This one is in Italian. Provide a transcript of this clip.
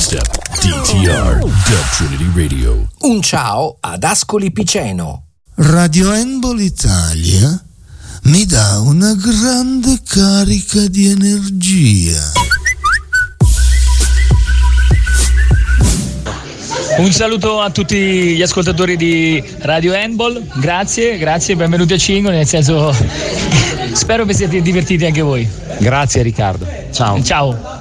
Step, DTR, Dub Trinity Radio. Un ciao ad Ascoli Piceno. Radio Handball Italia mi dà una grande carica di energia. Un saluto a tutti gli ascoltatori di Radio Handball, grazie, benvenuti a Cingoli, nel senso spero vi siate divertiti anche voi. Grazie Riccardo, ciao. Ciao.